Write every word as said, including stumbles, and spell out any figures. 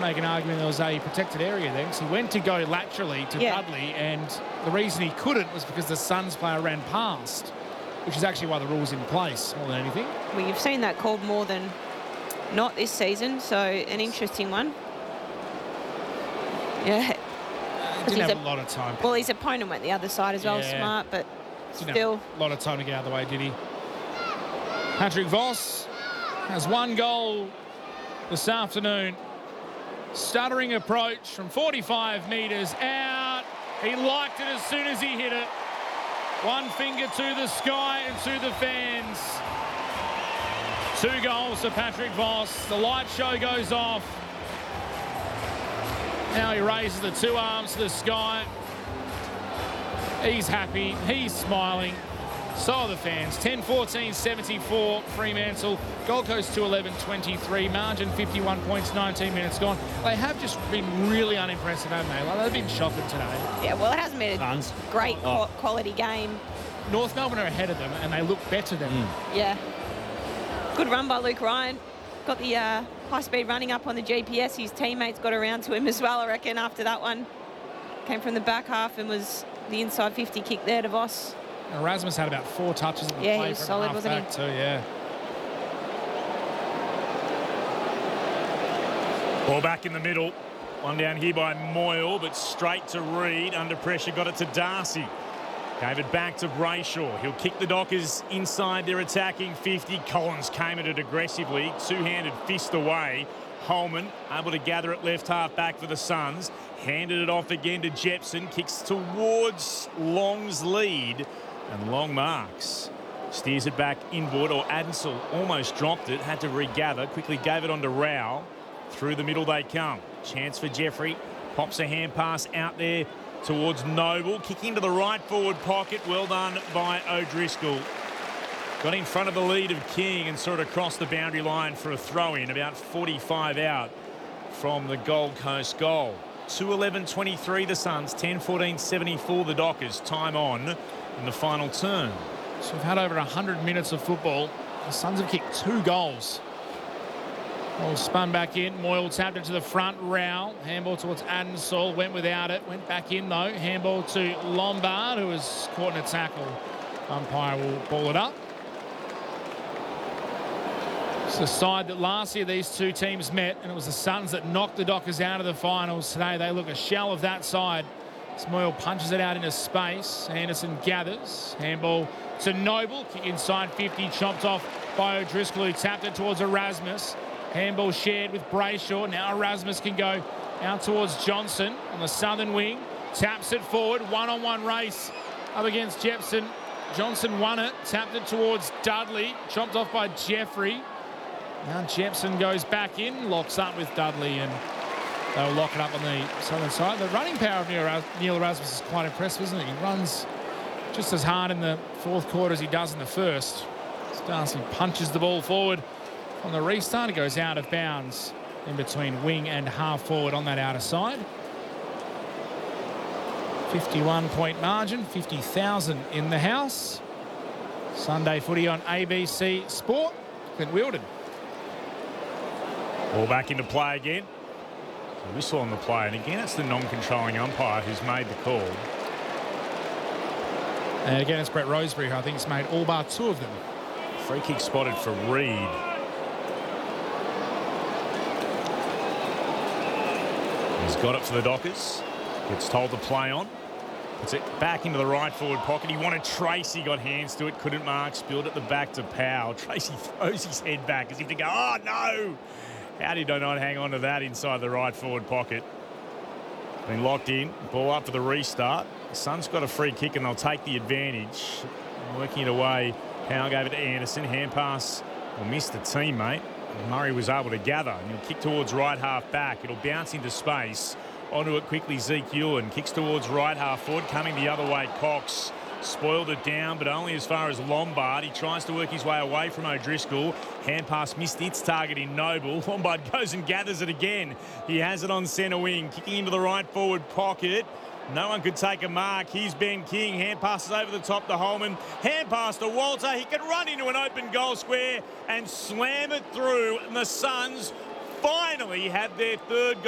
make an argument there was a protected area then, because he went to go laterally to Yeah. Dudley, and the reason he couldn't was because the Suns player ran past, which is actually why the rule's in place more than anything. Well, you've seen that called more than not this season, so an interesting one. Yeah. He didn't he's have a- a lot of time. Well, his opponent went the other side as well, Yeah. smart, but Didn't still. have a lot of time to get out of the way, did he? Patrick Voss has one goal this afternoon. Stuttering approach from forty-five metres out. He liked it as soon as he hit it. One finger to the sky and to the fans. Two goals for Patrick Voss. The light show goes off. Now he raises the two arms to the sky. He's happy. He's smiling. So are the fans. ten fourteen seventy-four Fremantle. Gold Coast two eleven twenty-three. Margin fifty-one points, nineteen minutes gone. They have just been really unimpressive, haven't they? Like, they've been shocking today. Yeah, well, it hasn't been a Suns. great Oh. qu- quality game. North Melbourne are ahead of them, and they look better than them. Yeah. Good run by Luke Ryan. Got the uh, high-speed running up on the G P S. His teammates got around to him as well, I reckon, after that one. Came from the back half and was the inside fifty kick there to Voss. Erasmus had about four touches at the Yeah, he play was from solid, half wasn't he? back too, yeah. Ball back in the middle. One down here by Moyle, but straight to Reed. Under pressure, got it to Darcy. Gave it back to Brayshaw. He'll kick the Dockers inside their attacking fifty. Collins came at it aggressively. Two-handed fist away. Holman able to gather it left half back for the Suns. Handed it off again to Jepson. Kicks towards Long's lead. And Long marks. Steers it back inward, or Adensel almost dropped it. Had to regather. Quickly gave it on to Rowell. Through the middle they come. Chance for Jeffrey. Pops a hand pass out there towards Noble. Kick into the right forward pocket. Well done by O'Driscoll. Got in front of the lead of King and sort of crossed the boundary line for a throw-in. About forty-five out from the Gold Coast goal. two eleven twenty-three the Suns. ten fourteen seventy-four the Dockers. Time on in the final turn. So we've had over one hundred minutes of football. The Suns have kicked two goals. Ball spun back in. Moyle tapped it to the front. Rowell. Handball towards Adensol. Went without it. Went back in, though. Handball to Lombard, who was caught in a tackle. Umpire will ball it up. It's the side that last year these two teams met, and it was the Suns that knocked the Dockers out of the finals. Today they look a shell of that side. As Moyle punches it out into space. Anderson gathers. Handball to Noble. Kick inside fifty. Chopped off by O'Driscoll, who tapped it towards Erasmus. Handball shared with Brayshaw. Now Erasmus can go out towards Johnson on the southern wing. Taps it forward. One-on-one race up against Jepson. Johnson won it. Tapped it towards Dudley. Chopped off by Jeffrey. Now Jepson goes back in. Locks up with Dudley, and they'll lock it up on the southern side. The running power of Neil Erasmus is quite impressive, isn't it? He runs just as hard in the fourth quarter as he does in the first. Darcy punches the ball forward. On the restart, it goes out of bounds in between wing and half forward on that outer side. fifty-one point margin, fifty thousand in the house. Sunday footy on A B C Sport. Clint Wheeldon. Ball back into play again. A whistle on the play, and again it's the non-controlling umpire who's made the call. And again, it's Brett Roseberry, who I think has made all bar two of them. Free kick spotted for Reed. He's got it for the Dockers. Gets told to play on. Puts it back into the right forward pocket. He wanted Tracy, got hands to it, couldn't mark. Spilled at the back to Powell. Tracy throws his head back as if to go, oh no! How did I not hang on to that inside the right forward pocket? Been locked in. Ball up for the restart. The Suns got a free kick and they'll take the advantage. Working it away. Powell gave it to Anderson. Hand pass. Well, missed the teammate. Murray was able to gather. And he'll kick towards right half back. It'll bounce into space. Onto it quickly, Zeke Ewan. Kicks towards right half forward. Coming the other way, Cox. Spoiled it down, but only as far as Lombard. He tries to work his way away from O'Driscoll. Hand pass missed its target in Noble. Lombard goes and gathers it again. He has it on centre wing. Kicking into the right forward pocket. No one could take a mark. Here's Ben King. Hand passes over the top to Holman. Hand pass to Walter. He can run into an open goal square and slam it through. And the Suns finally have their third goal.